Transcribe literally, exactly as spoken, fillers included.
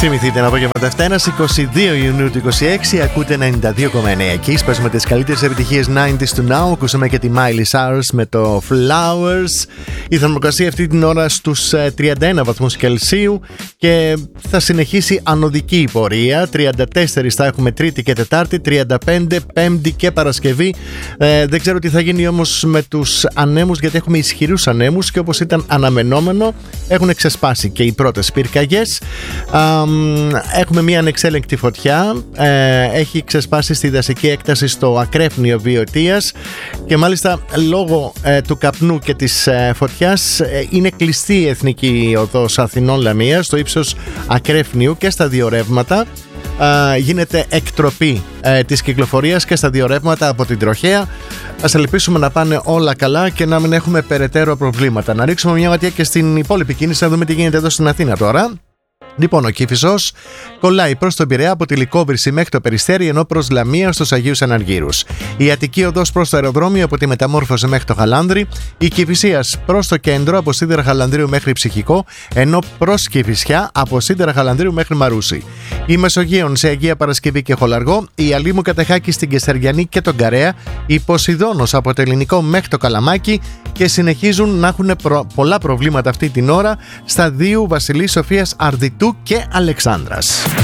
Θυμηθείτε ένα απόγευμα Δευτέρα, είκοσι δύο Ιουνίου του είκοσι έξι, ακούτε ενενήντα δύο κόμμα εννέα εκεί. Παίζουμε τις καλύτερες επιτυχίες ενενήντα to now. Ακούσαμε και τη Miley Cyrus με το Flowers. Η θερμοκρασία αυτή την ώρα στους τριάντα ένα βαθμούς Κελσίου και θα συνεχίσει ανωδική η πορεία. τριάντα τέσσερα θα έχουμε Τρίτη και Τετάρτη, τριάντα πέντε Πέμπτη και Παρασκευή. Ε, δεν ξέρω τι θα γίνει όμως με τους ανέμους, γιατί έχουμε ισχυρούς ανέμους και όπως ήταν αναμενόμενο έχουν ξεσπάσει και οι πρώτες πυρκαγιές. Έχουμε μια ανεξέλεγκτη φωτιά, ε, έχει ξεσπάσει στη δασική έκταση στο Ακρέφνιο Βιωτίας και μάλιστα λόγω ε, του καπνού και της ε, φωτιάς ε, είναι κλειστή η Εθνική Οδός Αθηνών Λαμίας στο ύψος Ακρέφνιου και στα δύο ρεύματα. Uh, γίνεται εκτροπή uh, της κυκλοφορίας και στα δύο ρεύματα από την τροχέα. Ας ελπίσουμε να πάνε όλα καλά και να μην έχουμε περαιτέρω προβλήματα. Να ρίξουμε μια ματιά και στην υπόλοιπη κίνηση, να δούμε τι γίνεται εδώ στην Αθήνα τώρα. Λοιπόν, ο Κήφισος κολλάει προς τον Πειραιά από τη Λυκόβρηση μέχρι το Περιστέρι, ενώ προς Λαμία στους Αγίους Αναργύρους. Η Αττική Οδός προς το αεροδρόμιο από τη Μεταμόρφωση μέχρι το Χαλάνδρη. Η Κηφισίας προς το κέντρο από Σίδερα Χαλανδρίου μέχρι Ψυχικό, ενώ προς Κηφισιά από Σίδερα Χαλανδρίου μέχρι Μαρούσι. Η Μεσογείων σε Αγία Παρασκευή και Χολαργό. Η Αλήμου Κατεχάκη στην Κεσαριανή και τον Καρέα. Η Ποσειδώνος από το Ελληνικό μέχρι το Καλαμάκι. Και συνεχίζουν να έχουν προ... πολλά προβλήματα αυτή την ώρα στα δύο Βασιλής Σοφίας Αρδιτού και Αλεξάνδρας.